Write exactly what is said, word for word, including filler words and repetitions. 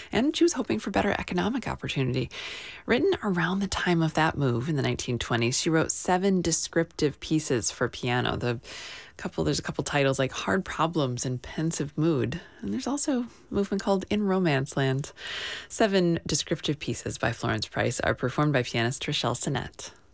and she was hoping for better economic opportunity. Written around the time of that move in the nineteen twenties, she wrote seven descriptive pieces for piano. The couple there's a couple titles like Hard Problems and Pensive Mood, and there's also a movement called In Romance Land. Seven descriptive pieces by Florence Price are performed by pianist Rachelle Sinnett.